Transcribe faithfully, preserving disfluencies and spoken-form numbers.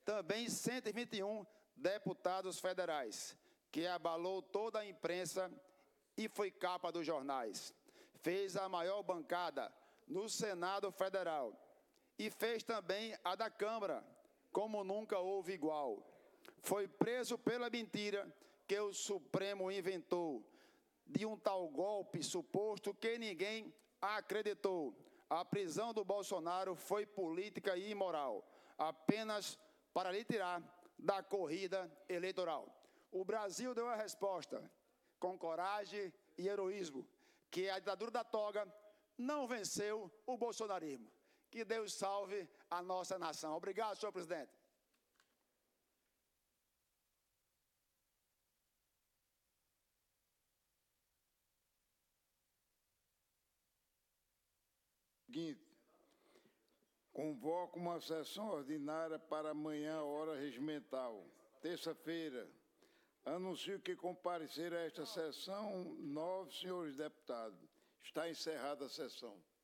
também cento e vinte e um deputados federais, que abalou toda a imprensa e foi capa dos jornais. Fez a maior bancada no Senado Federal e fez também a da Câmara, como nunca houve igual. Foi preso pela mentira que o Supremo inventou, de um tal golpe suposto que ninguém acreditou. A prisão do Bolsonaro foi política e imoral, apenas para lhe tirar da corrida eleitoral. O Brasil deu a resposta, com coragem e heroísmo, que a ditadura da toga não venceu o bolsonarismo. Que Deus salve a nossa nação. Obrigado, senhor presidente. Seguinte, convoco uma sessão ordinária para amanhã, hora regimental, terça-feira. Anuncio que compareceram a esta sessão nove senhores deputados. Está encerrada a sessão.